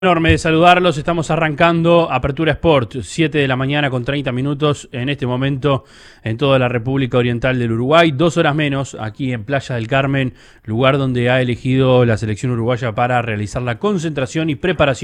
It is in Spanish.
Enorme de saludarlos, estamos arrancando Apertura Sport, 7 de la mañana con 30 minutos en este momento en toda la República Oriental del Uruguay, 2 horas menos aquí en Playa del Carmen, lugar donde ha elegido la selección uruguaya para realizar la concentración y preparación